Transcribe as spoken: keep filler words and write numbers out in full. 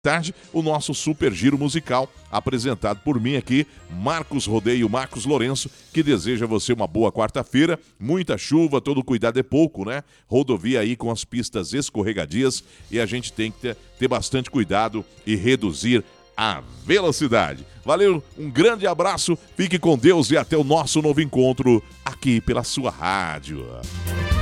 Tarde, o nosso super giro musical, apresentado por mim aqui, Marcos Rodeio, Marcos Lourenço, que deseja a você uma boa quarta-feira, muita chuva, todo cuidado é pouco, né? Rodovia aí com as pistas escorregadias e a gente tem que ter, ter bastante cuidado e reduzir a velocidade. Valeu, um grande abraço, fique com Deus e até o nosso novo encontro aqui pela sua rádio.